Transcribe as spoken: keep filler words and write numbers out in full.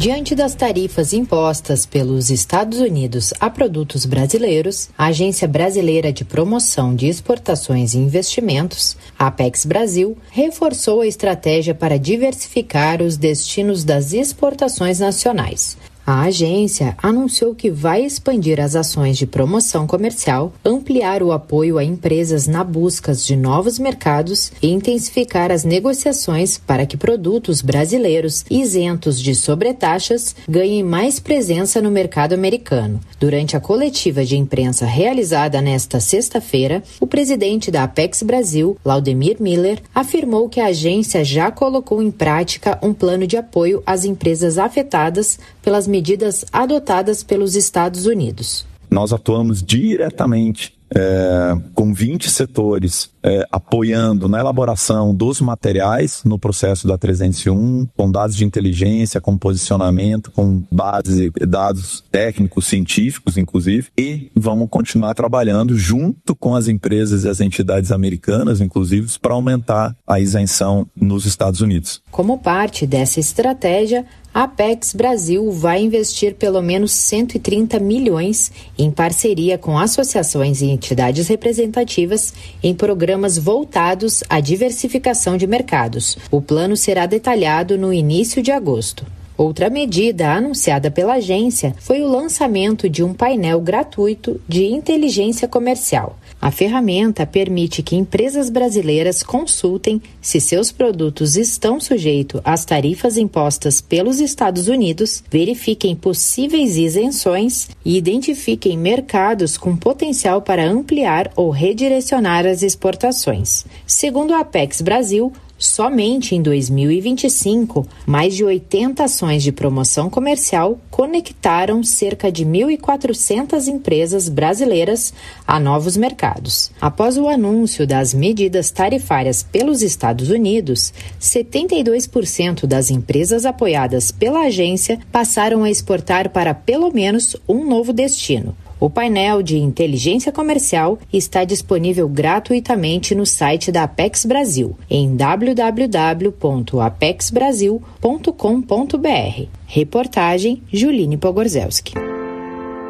Diante das tarifas impostas pelos Estados Unidos a produtos brasileiros, a Agência Brasileira de Promoção de Exportações e Investimentos, a Apex Brasil, reforçou a estratégia para diversificar os destinos das exportações nacionais. A agência anunciou que vai expandir as ações de promoção comercial, ampliar o apoio a empresas na busca de novos mercados e intensificar as negociações para que produtos brasileiros isentos de sobretaxas ganhem mais presença no mercado americano. Durante a coletiva de imprensa realizada nesta sexta-feira, o presidente da Apex Brasil, Laudemir Miller, afirmou que a agência já colocou em prática um plano de apoio às empresas afetadas pelas medidas adotadas pelos Estados Unidos. Nós atuamos diretamente é, com vinte setores é, apoiando na elaboração dos materiais no processo da trezentos e um, com dados de inteligência, com posicionamento, com base, dados técnicos, científicos, inclusive, e vamos continuar trabalhando junto com as empresas e as entidades americanas, inclusive, para aumentar a isenção nos Estados Unidos. Como parte dessa estratégia, a Apex Brasil vai investir pelo menos cento e trinta milhões em parceria com associações e entidades representativas em programas voltados à diversificação de mercados. O plano será detalhado no início de agosto. Outra medida anunciada pela agência foi o lançamento de um painel gratuito de inteligência comercial. A ferramenta permite que empresas brasileiras consultem se seus produtos estão sujeitos às tarifas impostas pelos Estados Unidos, verifiquem possíveis isenções e identifiquem mercados com potencial para ampliar ou redirecionar as exportações. Segundo a Apex Brasil, somente em dois mil e vinte e cinco, mais de oitenta ações de promoção comercial conectaram cerca de mil e quatrocentas empresas brasileiras a novos mercados. Após o anúncio das medidas tarifárias pelos Estados Unidos, setenta e dois por cento das empresas apoiadas pela agência passaram a exportar para pelo menos um novo destino. O painel de inteligência comercial está disponível gratuitamente no site da Apex Brasil, em w w w ponto apex brasil ponto com ponto b r. Reportagem Juline Pogorzelski.